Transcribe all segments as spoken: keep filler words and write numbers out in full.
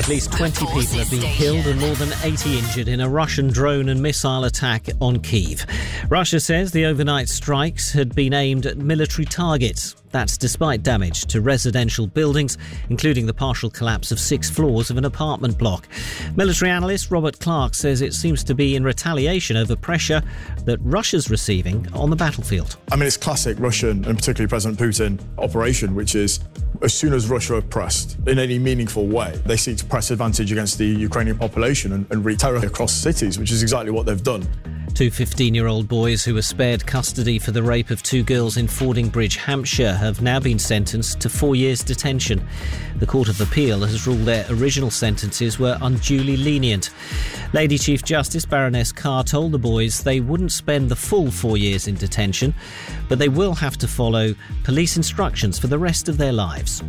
At least twenty people have been killed and more than eighty injured in a Russian drone and missile attack on Kyiv. Russia says the overnight strikes had been aimed at military targets. That's despite damage to residential buildings, including the partial collapse of six floors of an apartment block. Military analyst Robert Clark says it seems to be in retaliation over pressure that Russia's receiving on the battlefield. I mean, it's classic Russian, and particularly President Putin, operation, which is as soon as Russia are pressed in any meaningful way, they seek to press advantage against the Ukrainian population and, and wreak terror across cities, which is exactly what they've done. Two fifteen-year-old boys who were spared custody for the rape of two girls in Fordingbridge, Hampshire, have now been sentenced to four years detention. The Court of Appeal has ruled their original sentences were unduly lenient. Lady Chief Justice Baroness Carr told the boys they wouldn't spend the full four years in detention, but they will have to follow police instructions for the rest of their lives.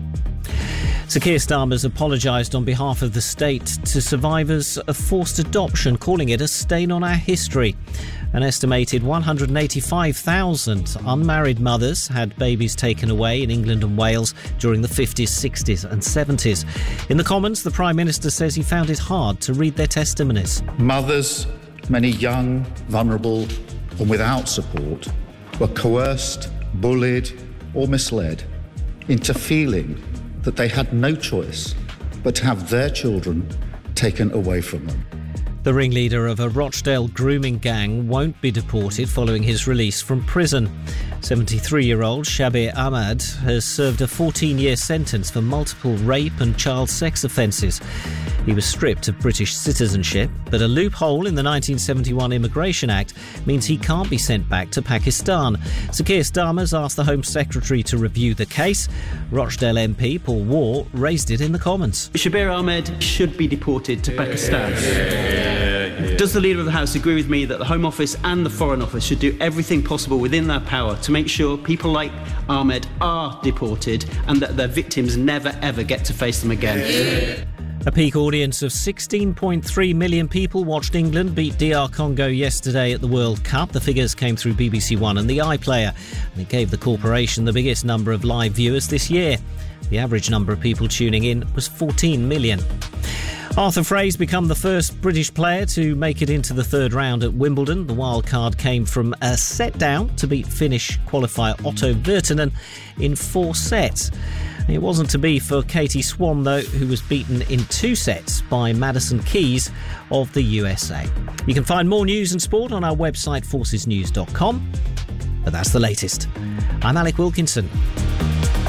Sir Keir Starmer's apologised on behalf of the state to survivors of forced adoption, calling it a stain on our history. An estimated one hundred eighty-five thousand unmarried mothers had babies taken away in England and Wales during the fifties, sixties and seventies. In the Commons, the Prime Minister says he found it hard to read their testimonies. Mothers, many young, vulnerable and without support, were coerced, bullied or misled into feeling that they had no choice but to have their children taken away from them. The ringleader of a Rochdale grooming gang won't be deported following his release from prison. seventy-three-year-old Shabir Ahmad has served a fourteen-year sentence for multiple rape and child sex offences. He was stripped of British citizenship, but a loophole in the nineteen seventy-one Immigration Act means he can't be sent back to Pakistan. Sir Keir Starmer's asked the Home Secretary to review the case. Rochdale M P Paul Waugh raised it in the Commons. Shabir Ahmed should be deported to Pakistan. Yeah, yeah, yeah. Does the Leader of the House agree with me that the Home Office and the Foreign Office should do everything possible within their power to make sure people like Ahmed are deported and that their victims never ever get to face them again? Yeah. A peak audience of sixteen point three million people watched England beat D R Congo yesterday at the World Cup. The figures came through B B C One and the iPlayer, and it gave the corporation the biggest number of live viewers this year. The average number of people tuning in was fourteen million. Arthur Frey's become the first British player to make it into the third round at Wimbledon. The wild card came from a set down to beat Finnish qualifier Otto Virtanen in four sets. It wasn't to be for Katie Swan, though, who was beaten in two sets by Madison Keys of the U S A. You can find more news and sport on our website, forces news dot com. But that's the latest. I'm Alec Wilkinson.